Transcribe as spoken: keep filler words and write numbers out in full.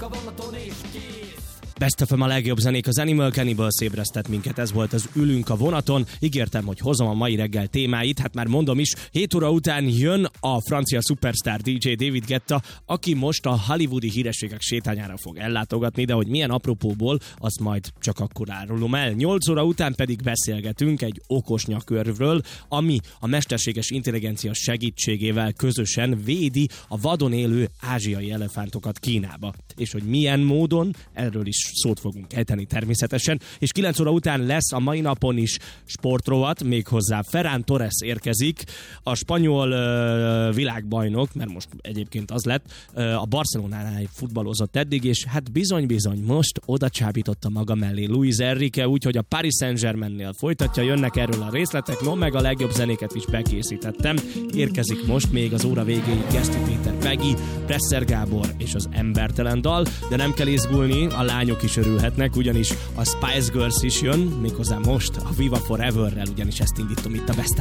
a vonaton és kész. Best of a legjobb zenék, az Animal Cannibals ébresztett minket, ez volt az Ülünk a vonaton. Ígértem, hogy hozom a mai reggel témáit, hát már mondom is, hét óra után jön a francia szupersztár dé dzsé David Guetta, aki most a hollywoodi hírességek sétányára fog ellátogatni, de hogy milyen apropóból, azt majd csak akkor árulom el. nyolc óra után pedig beszélgetünk egy okos nyakörvről, ami a mesterséges intelligencia segítségével közösen védi a vadon élő ázsiai elefántokat Kínába. És hogy milyen módon, erről is szót fogunk ejteni természetesen, és kilenc óra után lesz a mai napon is sportrovat, méghozzá Ferran Torres érkezik, a spanyol uh, világbajnok, mert most egyébként az lett, uh, a Barcelonánál futballozott eddig, és hát bizony-bizony most oda csábította maga mellé Luis Enrique, úgyhogy a Paris Saint-Germainnél folytatja, jönnek erről a részletek, no meg a legjobb zenéket is bekészítettem. Érkezik most még az óra végéig Geszti Péter Peggy, Presser Gábor és az Embertelen dal, de nem kell izgulni, a lányok is örülhetnek, ugyanis a Spice Girls is jön, méghozzá most a Viva Forever-rel, ugyanis ezt indítom itt a Best